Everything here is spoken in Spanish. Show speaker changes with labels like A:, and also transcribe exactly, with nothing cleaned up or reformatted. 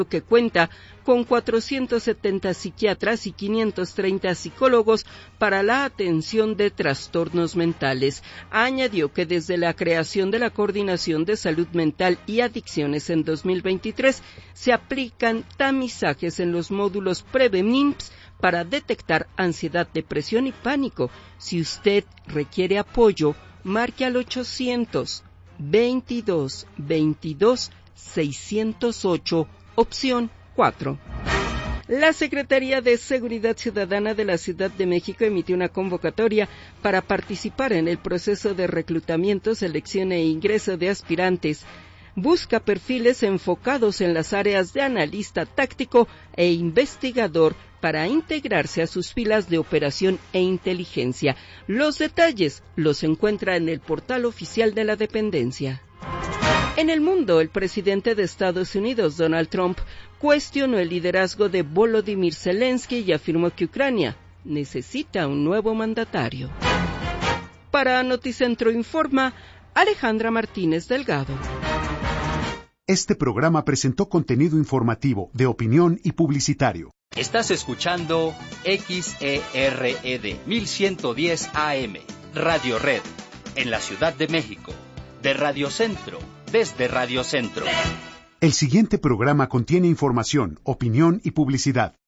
A: que cuenta con cuatrocientos setenta psiquiatras y quinientos treinta psicólogos para la atención de trastornos mentales. Añadió que desde la creación de la Coordinación de Salud Mental y Adicciones en dos mil veintitrés se aplican tamizajes en los módulos PREVENIMPS para detectar ansiedad, depresión y pánico. Si usted requiere apoyo, marque al ochocientos veintidós veintidós seiscientos ocho, opción cuatro. La Secretaría de Seguridad Ciudadana de la Ciudad de México emitió una convocatoria para participar en el proceso de reclutamiento, selección e ingreso de aspirantes. Busca perfiles enfocados en las áreas de analista táctico e investigador para integrarse a sus filas de operación e inteligencia. Los detalles los encuentra en el portal oficial de la dependencia. En el mundo, el presidente de Estados Unidos, Donald Trump, cuestionó el liderazgo de Volodymyr Zelensky y afirmó que Ucrania necesita un nuevo mandatario. Para Noticentro Informa, Alejandra Martínez Delgado.
B: Este programa presentó contenido informativo, de opinión y publicitario.
C: Estás escuchando X E R E D mil ciento diez A M, Radio Red, en la Ciudad de México, de Radio Centro, desde Radio Centro.
B: El siguiente programa contiene información, opinión y publicidad.